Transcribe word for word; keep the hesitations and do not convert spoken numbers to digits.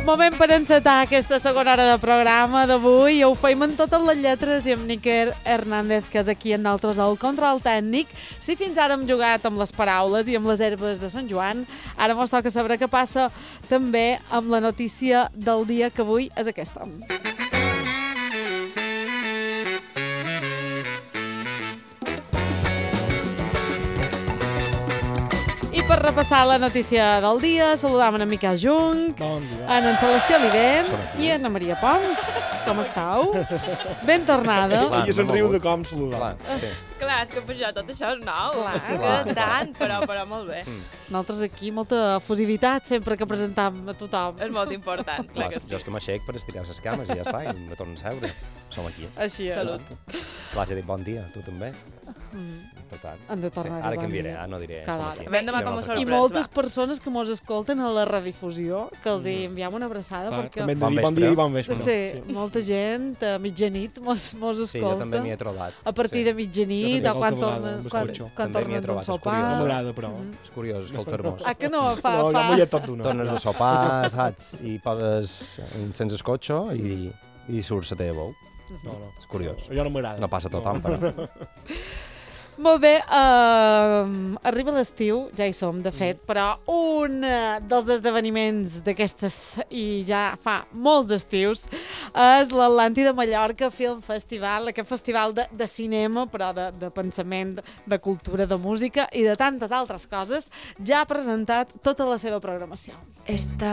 Moment per encetar aquesta segona hora de programa d'avui. Ho feim amb totes les lletres i amb Níker Hernández, que és aquí amb nosaltres al control tècnic. Si fins ara hem jugat amb les paraules i amb les herbes de Sant Joan, ara mos toca saber què passa també amb la notícia del dia, que avui és aquesta. Per repassar la notícia del dia, saludam en Miquel Jung, bon dia. en en Celestí Oliver i en Maria Pons. Com estàu? Ben tornada. Ella somriu de com saludar. Clar, sí. Clar, és que per jo tot això és nou. Clar. Que tant, però, però molt bé. Mm. Nosaltres aquí molta efusivitat sempre que presentam a tothom. És molt important, clar Clar, que jo sí. és que m'aixec per estirar les cames i ja està, i me torno a seure. Som aquí. Així és. Salut. Clar, ja dic bon dia, tu també. Mm. Per tant, Han de tornar sí. Ara bon canviaré, dia. ara no diré. Cada som hora. aquí. Ven demà I com una a altra I sorpresa. moltes va. persones que mos escolten a la redifusió, que els hi enviem una abraçada, Clar, perquè també hem de Bon dir bon vespre. dia i bon vespre. sí, molta gent a mitjanit mos, mos Sí, escolta. jo també m'hi he trobat. A partir sí. de Jo mitjanit també o quan qualque vegada tornes, amb quan, escolxo. quan També m'hi he tornes d'un trobat, és sopar. curiós. No m'agrada, però. És curiós escoltar-nos. Ah, que no? Fa, No, jo fa... m'hi he tot d'una. Tornes a sopar, saps? I poses sense escotxo i, i surts la teva veu. No, no. És curiós. Jo no m'agrada. No passa a tothom, però... Molt bé, uh, arriba l'estiu, ja hi som, de fet, però un uh, dels esdeveniments d'aquestes, i ja fa molts d'estius, és l'Atlàntida Mallorca Film Festival, aquest festival de, de cinema, però de, de pensament, de cultura, de música i de tantes altres coses, ja ha presentat tota la seva programació. Esta